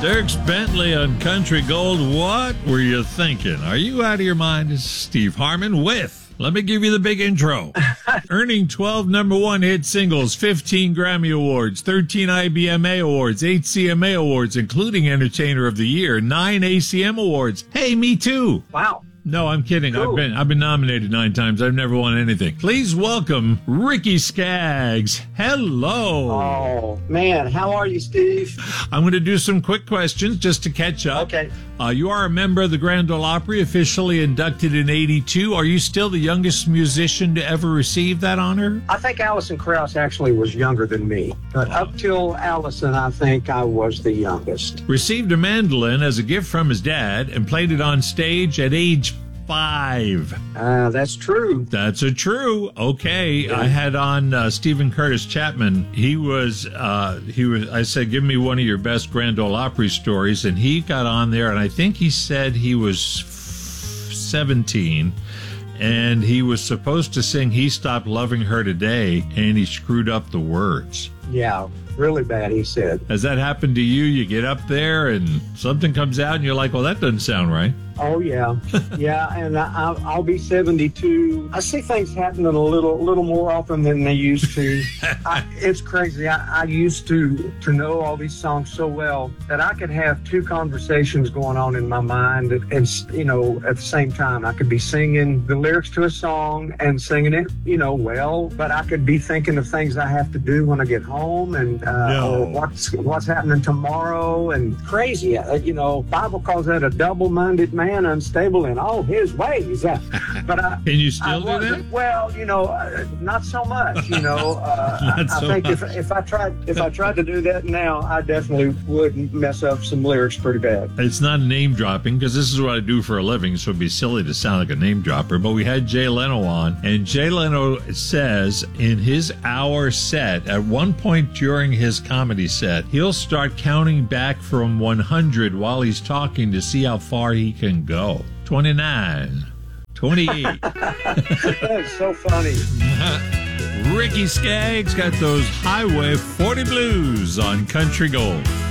Dierks Bentley on Country Gold. What were you thinking? Are you out of your mind? This is Steve Harmon with, let me give you the big intro. Earning 12 number one hit singles, 15 Grammy Awards, 13 IBMA Awards, 8 CMA Awards, including Entertainer of the Year, 9 ACM Awards. Hey, me too. Wow. No, I'm kidding. Cool. I've been nominated 9 times. I've never won anything. Please welcome Ricky Skaggs. Hello. Oh, man. How are you, Steve? I'm going to do some quick questions just to catch up. Okay. You are a member of the Grand Ole Opry, officially inducted in '82. Are you still the youngest musician to ever receive that honor? I think Alison Krauss actually was younger than me. But up till Alison, I think I was the youngest. Received a mandolin as a gift from his dad and played it on stage at age 5. That's true. That's a true. Okay. Yeah. I had on Stephen Curtis Chapman. He was, I said, give me one of your best Grand Ole Opry stories. And he got on there, and I think he said he was 17 and he was supposed to sing He Stopped Loving Her Today, and he screwed up the words. Yeah, really bad, he said. Has that happened to you? You get up there and something comes out and you're like, well, that doesn't sound right. Oh, yeah. Yeah, and I'll be 72. I see things happening a little more often than they used to. It's crazy. I used to know all these songs so well that I could have 2 conversations going on in my mind and you know, at the same time. I could be singing the lyrics to a song and singing it, you know, well, but I could be thinking of things I have to do when I get home and or what's happening tomorrow, and crazy. You know, Bible calls that a double-minded man, unstable in all his ways. But Can you still do that? Well, you know, not so much. You know, I think if I tried to do that now, I definitely would mess up some lyrics pretty bad. It's not name dropping because this is what I do for a living, so it'd be silly to sound like a name dropper. But we had Jay Leno on, and Jay Leno says in his hour set, at one point during his comedy set, he'll start counting back from 100 while he's talking to see how far he can go. 29, 28. That's so funny. Ricky Skaggs got those Highway 40 blues on Country Gold.